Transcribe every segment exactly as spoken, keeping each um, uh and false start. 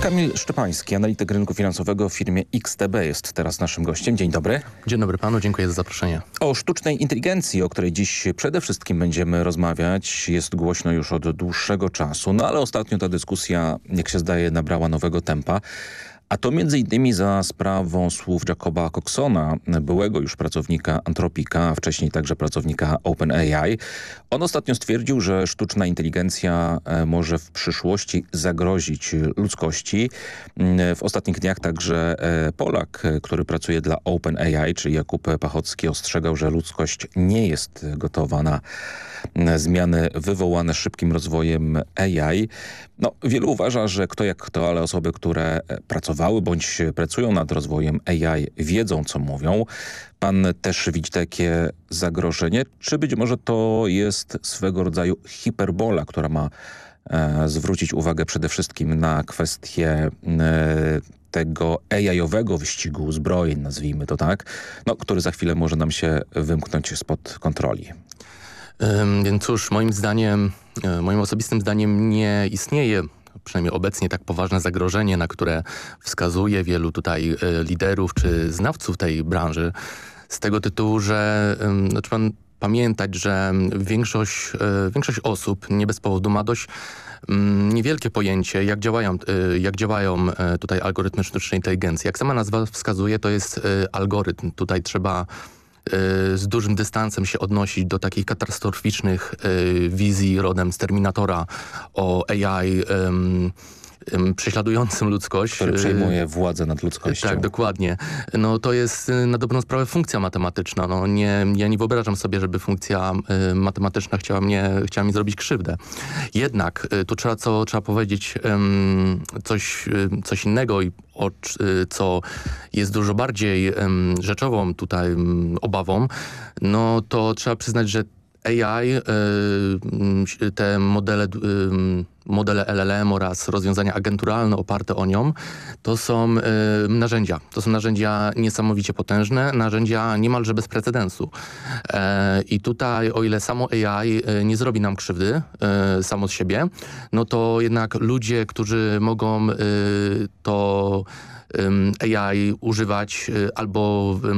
Kamil Szczepański, analityk rynku finansowego w firmie X T B, jest teraz naszym gościem. Dzień dobry. Dzień dobry panu, dziękuję za zaproszenie. O sztucznej inteligencji, o której dziś przede wszystkim będziemy rozmawiać, jest głośno już od dłuższego czasu, no ale ostatnio ta dyskusja, jak się zdaje, nabrała nowego tempa. A to między innymi za sprawą słów Jacoba Coxona, byłego już pracownika Anthropica, a wcześniej także pracownika OpenAI. On ostatnio stwierdził, że sztuczna inteligencja może w przyszłości zagrozić ludzkości. W ostatnich dniach także Polak, który pracuje dla OpenAI, czyli Jakub Pachocki, ostrzegał, że ludzkość nie jest gotowa na zmiany wywołane szybkim rozwojem A I. No, wielu uważa, że kto jak kto, ale osoby, które pracowały bądź pracują nad rozwojem A I, wiedzą, co mówią. Pan też widzi takie zagrożenie? Czy być może to jest swego rodzaju hiperbola, która ma e, zwrócić uwagę przede wszystkim na kwestię e, tego A I-owego wyścigu uzbrojeń, nazwijmy to tak, no, który za chwilę może nam się wymknąć spod kontroli? Więc cóż, moim zdaniem, moim osobistym zdaniem nie istnieje, przynajmniej obecnie, tak poważne zagrożenie, na które wskazuje wielu tutaj liderów czy znawców tej branży, z tego tytułu, że no, trzeba pamiętać, że większość, większość osób nie bez powodu ma dość niewielkie pojęcie, jak działają, jak działają tutaj algorytmy sztucznej inteligencji. Jak sama nazwa wskazuje, to jest algorytm. Tutaj trzeba z dużym dystansem się odnosić do takich katastroficznych y, wizji rodem z Terminatora o A I y, y, prześladującym ludzkość. Który przejmuje władzę nad ludzkością. Tak, dokładnie. No to jest na dobrą sprawę funkcja matematyczna. No, nie, ja nie wyobrażam sobie, żeby funkcja y, matematyczna chciała, mnie, chciała mi zrobić krzywdę. Jednak y, tu trzeba, co, trzeba powiedzieć y, coś, y, coś innego i o, y, co jest dużo bardziej y, rzeczową tutaj y, obawą, no to trzeba przyznać, że A I, y, te modele, y, modele L L M oraz rozwiązania agenturalne oparte o nią, to są y, narzędzia. To są narzędzia niesamowicie potężne, narzędzia niemalże bez precedensu. E, I tutaj, o ile samo A I y, nie zrobi nam krzywdy y, samo z siebie, no to jednak ludzie, którzy mogą y, to A I używać albo w,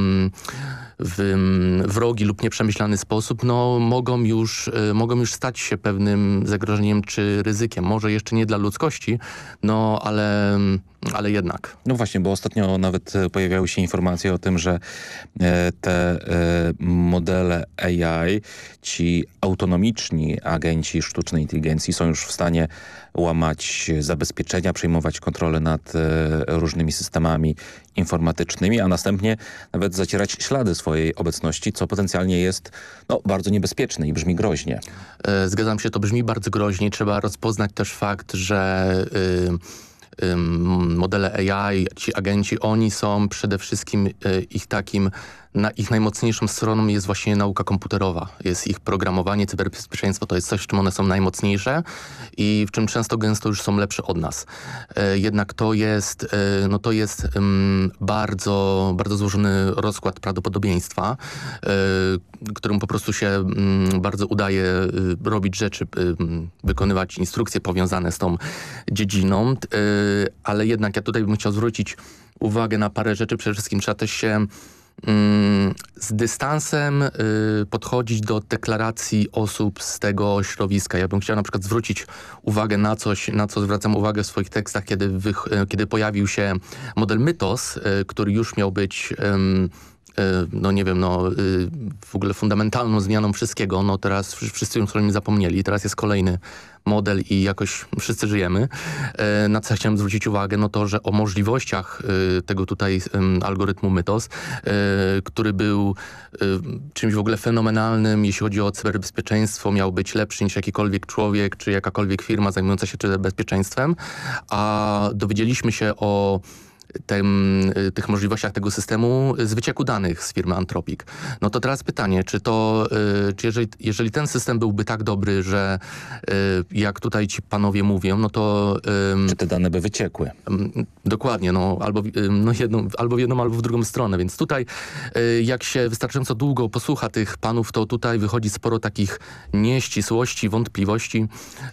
w wrogi lub nieprzemyślany sposób, no mogą już, mogą już stać się pewnym zagrożeniem czy ryzykiem. Może jeszcze nie dla ludzkości, no ale, ale jednak. No właśnie, bo ostatnio nawet pojawiały się informacje o tym, że te modele A I, ci autonomiczni agenci sztucznej inteligencji są już w stanie łamać zabezpieczenia, przejmować kontrolę nad różnymi systemami informatycznymi, a następnie nawet zacierać ślady swojej obecności, co potencjalnie jest no, bardzo niebezpieczne i brzmi groźnie. Zgadzam się, to brzmi bardzo groźnie. Trzeba rozpoznać też fakt, że y, y, modele A I, ci agenci, oni są przede wszystkim y, ich takim Na ich najmocniejszą stroną jest właśnie nauka komputerowa. Jest ich programowanie, cyberbezpieczeństwo, to jest coś, w czym one są najmocniejsze i w czym często gęsto już są lepsze od nas. E, jednak to jest, e, no to jest um, bardzo, bardzo złożony rozkład prawdopodobieństwa, e, którym po prostu się um, bardzo udaje e, robić rzeczy, e, wykonywać instrukcje powiązane z tą dziedziną, e, ale jednak ja tutaj bym chciał zwrócić uwagę na parę rzeczy. Przede wszystkim trzeba też się z dystansem y, podchodzić do deklaracji osób z tego środowiska. Ja bym chciał na przykład zwrócić uwagę na coś, na co zwracam uwagę w swoich tekstach, kiedy, wych, kiedy pojawił się model Mythos, y, który już miał być y, no nie wiem, no w ogóle fundamentalną zmianą wszystkiego. No teraz wszyscy już o nim zapomnieli. Teraz jest kolejny model i jakoś wszyscy żyjemy. Na co chciałem zwrócić uwagę, no to, że o możliwościach tego tutaj algorytmu Mythos, który był czymś w ogóle fenomenalnym, jeśli chodzi o cyberbezpieczeństwo, miał być lepszy niż jakikolwiek człowiek, czy jakakolwiek firma zajmująca się cyberbezpieczeństwem, a dowiedzieliśmy się o Tym, tych możliwościach tego systemu z wycieku danych z firmy Anthropic. No to teraz pytanie, czy to, czy jeżeli, jeżeli ten system byłby tak dobry, że jak tutaj ci panowie mówią, no to... Czy te dane by wyciekły? Dokładnie, no albo, no jedną, albo w jedną, albo w drugą stronę, więc tutaj jak się wystarczająco długo posłucha tych panów, to tutaj wychodzi sporo takich nieścisłości, wątpliwości.